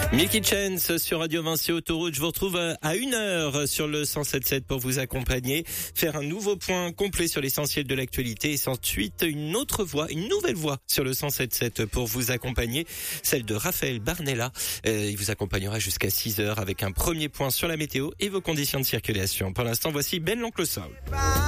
Milky Chance sur Radio Vinci Autoroute. Je vous retrouve à 1h sur le 107.7 pour vous accompagner, faire un nouveau point complet sur l'essentiel de l'actualité et ensuite une nouvelle voix sur le 107.7 pour vous accompagner, celle de Raphaël Barnella. Il vous accompagnera jusqu'à 6h avec un premier point sur la météo et vos conditions de circulation. Pour l'instant, voici Ben l'Oncle Saul.